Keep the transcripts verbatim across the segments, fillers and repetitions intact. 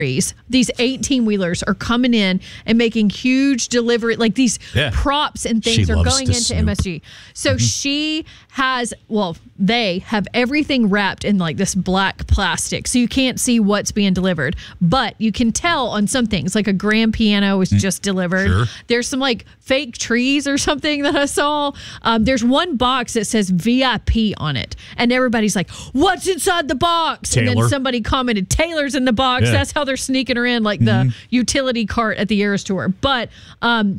These eighteen-wheelers are coming in and making huge delivery, like these yeah. props and things She are loves going to into snoop. M S G. So mm-hmm. she has, well, they have everything wrapped in like this black plastic, so you can't see what's being delivered. But you can tell on some things, like a grand piano was mm. just delivered. Sure. There's some like fake trees or something that I saw. Um, there's one box that says V I P on it, and everybody's like, "What's inside the box?" Taylor. And then somebody commented, "Taylor's in the box." Yeah. That's how they're sneaking her in, like mm-hmm. the utility cart at the Eras Tour. But um,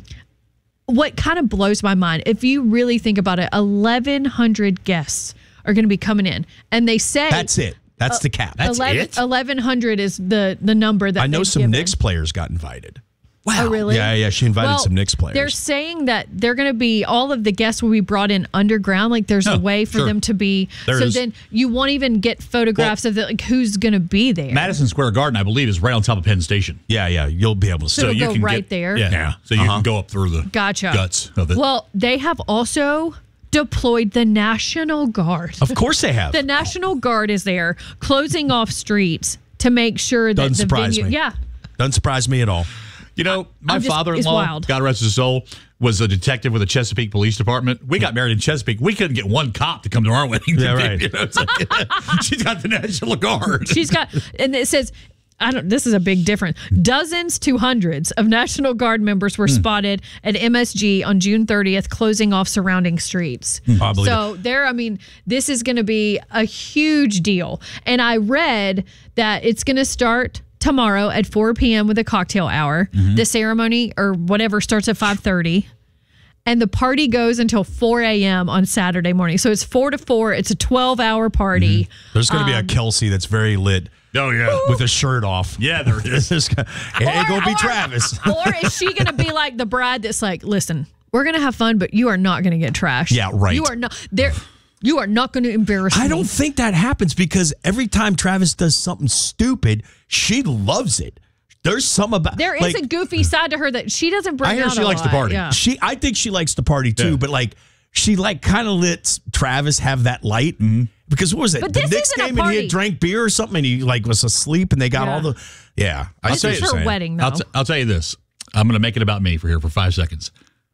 what kind of blows my mind, if you really think about it, eleven hundred guests are going to be coming in, and they say that's it. That's uh, the cap. That's eleven, it. eleven hundred is the the number that I know some given. Knicks players got invited. Wow. Oh, really? Yeah, yeah. She invited well, some Knicks players. They're saying that they're going to be, all of the guests will be brought in underground. Like there's oh, a way for sure. them to be. There so is. then you won't even get photographs well, of the, like who's going to be there. Madison Square Garden, I believe, is right on top of Penn Station. Yeah, yeah. You'll be able to. So, So it'll you go can right get, there. Yeah. Yeah. So you uh-huh. can go up through the gotcha. guts of it. Well, they have also deployed the National Guard. Of course they have. The National Guard is there closing off streets to make sure that Doesn't the surprise venue. me. Yeah. Doesn't surprise me at all. You know, my just, father-in-law, God rest his soul, was a detective with the Chesapeake Police Department. We got married in Chesapeake. We couldn't get one cop to come to our wedding. Yeah, right. You know, it's like, she's got the National Guard. She's got, and it says, I don't, this is a big difference. Dozens to hundreds of National Guard members were mm. spotted at M S G on June thirtieth, closing off surrounding streets. Mm. So there, I mean, this is going to be a huge deal. And I read that it's going to start tomorrow at four p.m. with a cocktail hour. Mm-hmm. The ceremony or whatever starts at five thirty. And the party goes until four a.m. on Saturday morning. So it's four to four. It's a twelve-hour party. Mm-hmm. There's going to um, be a Kelsey that's very lit. Oh, yeah. With a shirt off. Yeah, there is. It ain't going to be Travis. Or is she going to be like the bride that's like, listen, we're going to have fun, but you are not going to get trashed. Yeah, right. You are not there. You are not going to embarrass me. I don't think that happens because every time Travis does something stupid, she loves it. There's some about there is like, a goofy side to her that she doesn't bring I hear out she a likes lot. to party. Yeah. She, I think she likes to party too, Yeah. but like she like kind of lets Travis have that light mm-hmm. because what was it? But the this Knicks isn't a game and he party. had drank beer or something and he like was asleep and they got Yeah. all the yeah. I This see is what you're her saying. wedding though. I'll, t- I'll tell you this. I'm going to make it about me for here for five seconds.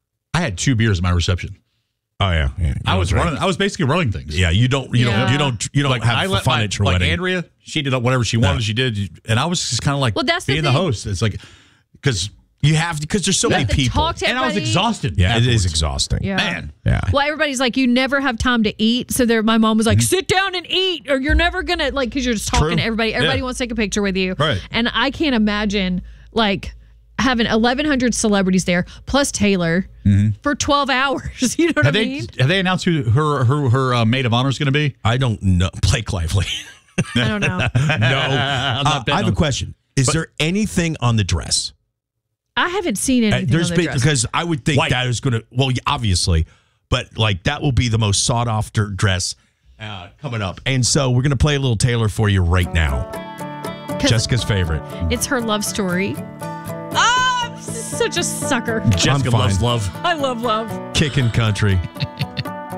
I had two beers at my reception. Oh yeah, yeah. I was right. running. I was basically running things. Yeah, you don't, you Yeah. don't, you don't, you don't like have I let fun my, at your like wedding. Andrea, she did whatever she wanted. No. She did, and I was just kind of like, Well, that's the being the, thing. host. It's like because You have because there's so You many have to people. talk to and I was everybody. exhausted. Yeah, it afterwards. is exhausting. Yeah. Man. Yeah. Well, everybody's like, you never have time to eat. So there, my mom was like, Mm-hmm. sit down and eat, or you're never gonna like, because you're just talking True. to everybody. Everybody Yeah. wants to take a picture with you, Right. And I can't imagine like having eleven hundred celebrities there plus Taylor Mm-hmm. for twelve hours. You know what Have I they mean? have they announced who her her her uh, maid of honor is going to be? I don't know. Blake Lively. I don't know. no. Uh, I have a question. Is But- there anything on the dress? I haven't seen Uh, anything there's on the been dress. because I would think White. that is going to. Well, yeah, obviously, but like that will be the most sought after dress uh, coming up. And so we're going to play a little Taylor for you right now. 'Cause Jessica's favorite. it's her love story. Oh, I'm such a sucker. Jessica fine. loves love. I love love. Kicking country.